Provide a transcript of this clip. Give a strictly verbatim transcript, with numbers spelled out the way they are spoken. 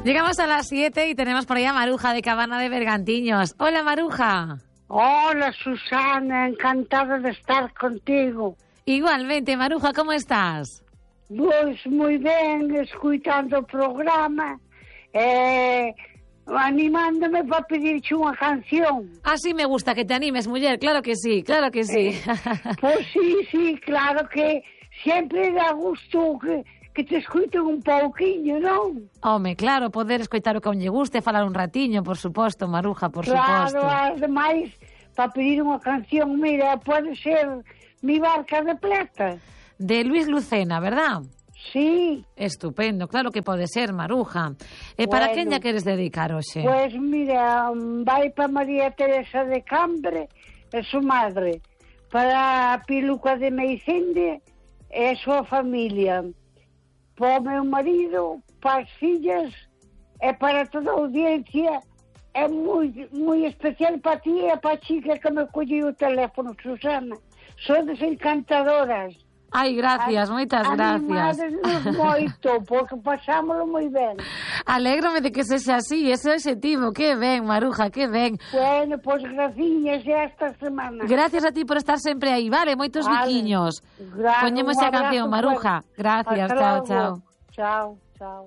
Llegamos a las siete y tenemos por ahí a Maruja de Cabana de Bergantiños. Hola, Maruja. Hola, Susana, encantada de estar contigo. Igualmente, Maruja, ¿cómo estás? Pues muy ben, escuitando o programa, eh, animándome para pedirche unha canción. Así me gusta que te animes, muller, claro que sí, claro que sí. Eh, pues sí, sí, claro que sempre dá gusto que, que te escuiten un pouquiño, non? Home, claro, poder escoitar o que lle guste, falar un ratiño, por suposto, Maruja, por claro, suposto. Claro, ademais, para pedir unha canción, mira, pode ser Mi barca de plata. De Luis Lucena, ¿verdad? Sí. Estupendo, claro que pode ser, Maruja. E para bueno, quen lla queres dedicar hoxe? Pois pues mira, vai para María Teresa de Cambre e su madre, para a Piluca de Meicende e a súa familia, para o meu marido, para as fillas e para toda a audiencia. É moi, moi especial para ti e para a chica que me colleu o teléfono, Susana. Sodes encantadoras. Ai, gracias, moitas gracias. Animádesnos moito, porque pasámoslo moi ben. Alégrome de que sexa así, ese objetivo. Que ben, Maruja, que ben. Bueno, pois pues, graciñas e esta semana. Gracias a ti por estar sempre aí, vale? Moitos vale. biquiños. Poñemos a canción, Maruja. Gracias, chao, chao. Chao, chao.